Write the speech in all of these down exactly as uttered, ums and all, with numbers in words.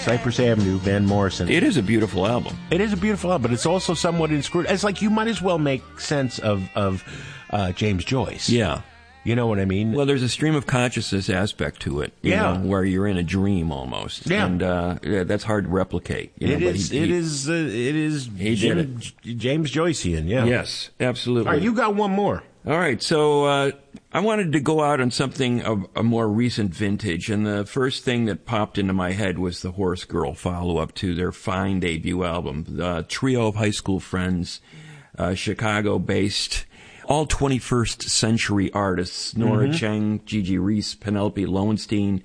Cypress Avenue, Van Morrison. It is a beautiful album. It is a beautiful album, but it's also somewhat inscrutable. It's like you might as well make sense of, of uh, James Joyce. Yeah. You know what I mean? Well, there's a stream of consciousness aspect to it, you yeah. know, where you're in a dream almost. Yeah. And uh, yeah, that's hard to replicate. You know, it, is, he, it he, is. It is. It is. He Jim, did it. James Joycean. Yeah. Yes, absolutely. All right, you got one more. All right, so uh, I wanted to go out on something of a more recent vintage, and the first thing that popped into my head was the Horse Girl follow-up to their fine debut album, the trio of high school friends, uh, Chicago-based, all twenty-first century artists, Nora mm-hmm. Cheng, Gigi Reese, Penelope Lowenstein.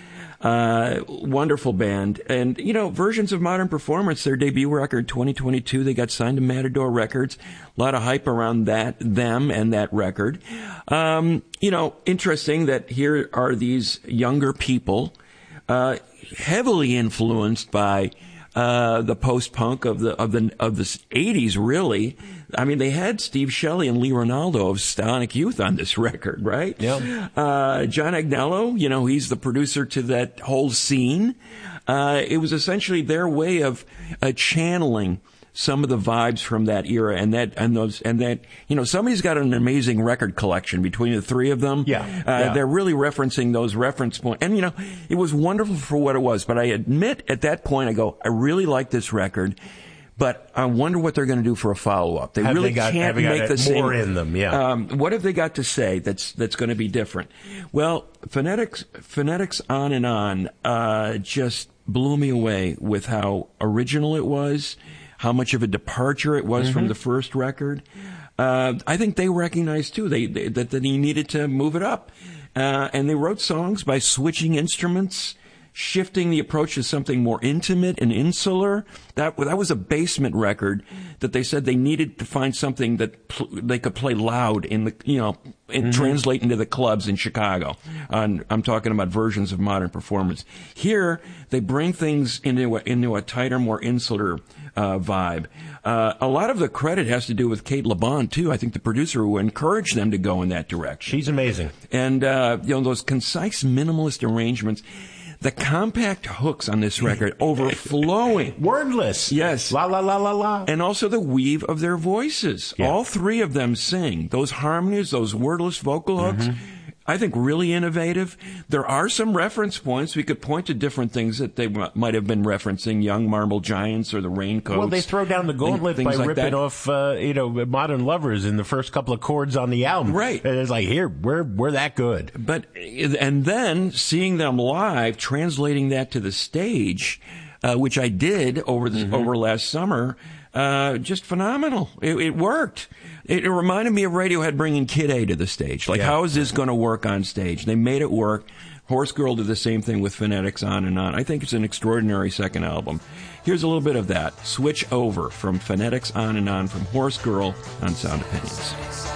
Uh, wonderful band. And, you know, Versions of Modern Performance, their debut record, twenty twenty-two, they got signed to Matador Records. A lot of hype around that, them and that record. Um, you know, interesting that here are these younger people, uh, heavily influenced by Uh, the post-punk of the of the of the eighties, really. I mean, they had Steve Shelley and Lee Ronaldo of Sonic Youth on this record, right? Yeah. Uh, John Agnello, you know, he's the producer to that whole scene. Uh, it was essentially their way of uh, channeling some of the vibes from that era, and that and those and that you know somebody's got an amazing record collection between the three of them. Yeah, uh, yeah. They're really referencing those reference points, and you know it was wonderful for what it was. But I admit at that point, I go, I really like this record, but I wonder what they're going to do for a follow up. They have really they got, can't have they got make the same. more in them. Yeah. Um, what have they got to say that's that's going to be different? Well, phonetics phonetics on and on uh, just blew me away with how original it was. How much of a departure it was mm-hmm. from the first record. Uh, I think they recognized, too, they, they, that, that he needed to move it up. Uh, and they wrote songs by switching instruments, shifting the approach to something more intimate and insular. That, that was a basement record that they said they needed to find something that pl- they could play loud in the, you know, and mm-hmm. translate into the clubs in Chicago. Uh, I'm talking about Versions of Modern Performance. Here, they bring things into a, into a tighter, more insular uh, vibe. Uh, a lot of the credit has to do with Kate LeBon, too. I think the producer who encouraged them to go in that direction. She's amazing. And, uh, you know, those concise, minimalist arrangements. The compact hooks on this record overflowing. Wordless. Yes. La, la, la, la, la. And also the weave of their voices. Yeah. All three of them sing. Those harmonies, those wordless vocal hooks, mm-hmm. I think really innovative. There are some reference points. We could point to different things that they m- might have been referencing, Young Marble Giants or the Raincoats. Well, they throw down the gauntlet things by like ripping that. off, uh, you know, Modern Lovers in the first couple of chords on the album. Right. And it's like, here, we're, we're that good. But, and then seeing them live, translating that to the stage, uh, which I did over the, mm-hmm. over last summer, uh, just phenomenal. It, it worked. It, it reminded me of Radiohead bringing Kid A to the stage. Like, yeah. how is this going to work on stage? They made it work. Horse Girl did the same thing with Phonetics on and on. I think it's an extraordinary second album. Here's a little bit of that. Switch Over from Phonetics on and on from Horse Girl on Sound Opinions.